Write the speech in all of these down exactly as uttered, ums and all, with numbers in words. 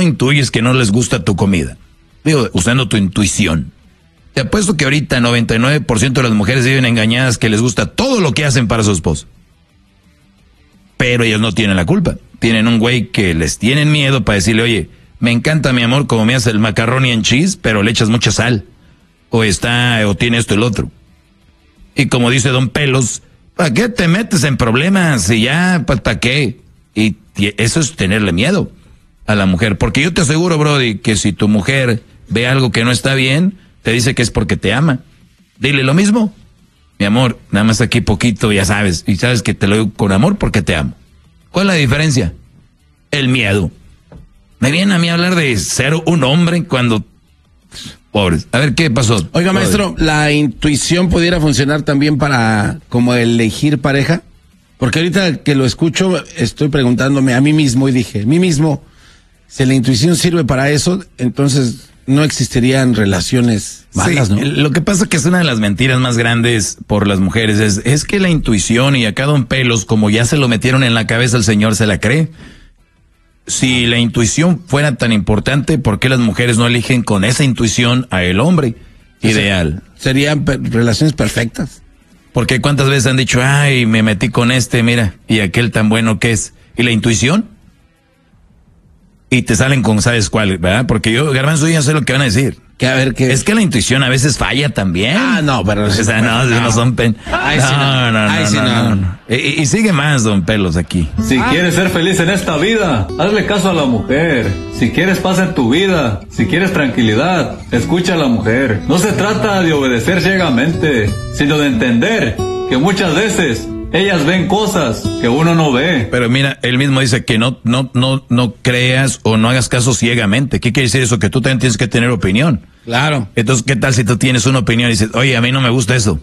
no intuyes que no les gusta tu comida? Digo, usando tu intuición. Te apuesto que ahorita noventa y nueve por ciento de las mujeres viven engañadas que les gusta todo lo que hacen para su esposo. Pero ellas no tienen la culpa. Tienen un güey que les tienen miedo para decirle, oye, me encanta mi amor como me hace el macaroni en cheese, pero le echas mucha sal. O está, o tiene esto y el otro. Y como dice Don Pelos, ¿para qué te metes en problemas? Y ya, ¿para qué? Y eso es tenerle miedo a la mujer. Porque yo te aseguro, Brody, que si tu mujer ve algo que no está bien, te dice que es porque te ama. Dile lo mismo. Mi amor, nada más aquí poquito, ya sabes. Y sabes que te lo digo con amor porque te amo. ¿Cuál es la diferencia? El miedo. Me viene a mí a hablar de ser un hombre cuando... Pobres. A ver, ¿qué pasó? Oiga, maestro, ¿la intuición pudiera funcionar también para como elegir pareja? Porque ahorita que lo escucho, estoy preguntándome a mí mismo y dije, a mí mismo, si la intuición sirve para eso, entonces no existirían relaciones malas, sí, ¿no? Lo que pasa es que es una de las mentiras más grandes por las mujeres, es, es que la intuición, y acá Don Pelos, como ya se lo metieron en la cabeza el señor, se la cree. Si la intuición fuera tan importante, ¿por qué las mujeres no eligen con esa intuición a el hombre ideal? Serían per- relaciones perfectas. Porque cuántas veces han dicho, ay, me metí con este, mira, y aquel tan bueno que es. ¿Y la intuición? Y te salen con sabes cuál, ¿verdad? Porque yo, Garbanzo, ya sé lo que van a decir. Que a ver qué. Es que la intuición a veces falla también. Ah, no, pero... O sea, no, no, no son pen... Ay, no, sí, no. no, no, Ay, no, sí, no, no. no, no. Y, y sigue más, Don Pelos, aquí. Si quieres ser feliz en esta vida, hazle caso a la mujer. Si quieres paz en tu vida, si quieres tranquilidad, escucha a la mujer. No se trata de obedecer ciegamente, sino de entender que muchas veces ellas ven cosas que uno no ve. Pero mira, él mismo dice que no, no, no, no creas o no hagas caso ciegamente. ¿Qué quiere decir eso? Que tú también tienes que tener opinión. Claro. Entonces, ¿qué tal si tú tienes una opinión y dices, oye, a mí no me gusta eso?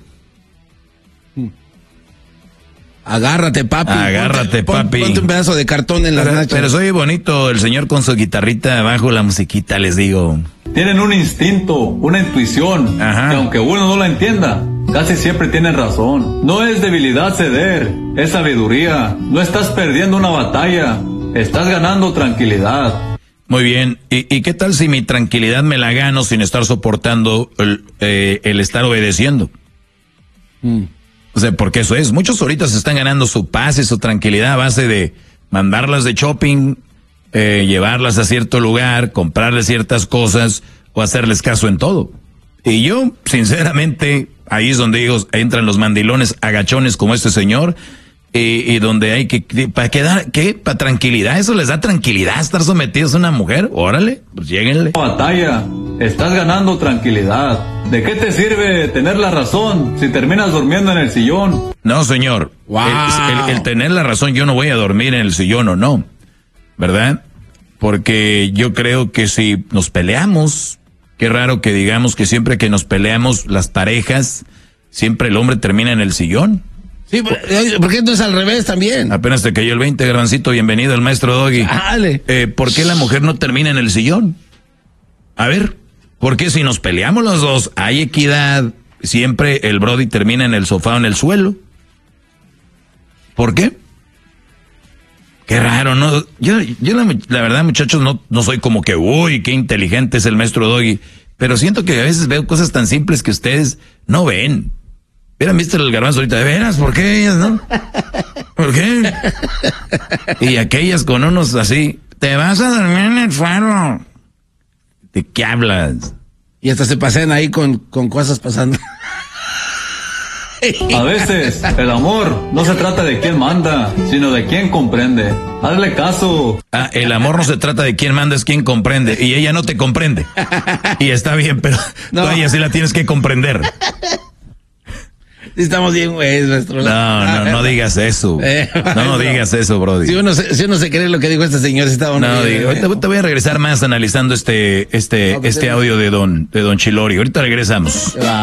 Agárrate, papi. Agárrate, ponte, papi. Ponte un pedazo de cartón en las Pero, nachas. pero soy bonito, el señor con su guitarrita abajo, la musiquita, les digo. Tienen un instinto, una intuición, Ajá. que aunque uno no la entienda, casi siempre tienen razón. No es debilidad ceder, es sabiduría. No estás perdiendo una batalla, estás ganando tranquilidad. Muy bien. ¿Y, y qué tal si mi tranquilidad me la gano sin estar soportando el, eh, el estar obedeciendo? Mm. O sea, porque eso es. Muchos ahorita se están ganando su paz y su tranquilidad a base de mandarlas de shopping, eh, llevarlas a cierto lugar, comprarles ciertas cosas o hacerles caso en todo. Y yo, sinceramente, ahí es donde digo, entran los mandilones agachones como este señor, y, y donde hay que, para quedar, ¿qué? Para tranquilidad, eso les da tranquilidad, estar sometidos a una mujer, órale, pues lléguenle. Batalla, estás ganando tranquilidad. ¿De qué te sirve tener la razón si terminas durmiendo en el sillón? No, señor. Wow. El, el, el tener la razón, yo no voy a dormir en el sillón o no, ¿verdad? Porque yo creo que si nos peleamos, qué raro que digamos que siempre que nos peleamos las parejas, siempre el hombre termina en el sillón. Sí, ¿por qué no es al revés también? Apenas te cayó el veinte, Garbancito, bienvenido al maestro Doggy. Dale. Eh, ¿Por qué la mujer no termina en el sillón? A ver, ¿por qué si nos peleamos los dos, hay equidad, siempre el Brody termina en el sofá o en el suelo? ¿Por qué? Qué raro, ¿no? Yo, yo la, la verdad, muchachos, no, no soy como que, uy, qué inteligente es el maestro Doggy, pero siento que a veces veo cosas tan simples que ustedes no ven. Mira, mister el Garbanzo ahorita, de veras, ¿por qué ellas, no? ¿Por qué? Y aquellas con unos así, te vas a dormir en el faro. ¿De qué hablas? Y hasta se pasean ahí con, con cosas pasando. A veces, el amor no se trata de quién manda, sino de quién comprende. Hazle caso. Ah, el amor no se trata de quién manda, es quién comprende. Y ella no te comprende. Y está bien, pero No. tú a ella sí la tienes que comprender. Estamos bien, güey, nuestro. No, no, no digas eso. Eh, No, no digas eso, Brody. Si uno, se, si uno se cree lo que dijo este señor, está uno No, bien, digo, ahorita te voy a regresar más analizando este, este, No, que este te- audio de don, de don Chilori. Ahorita regresamos. Va.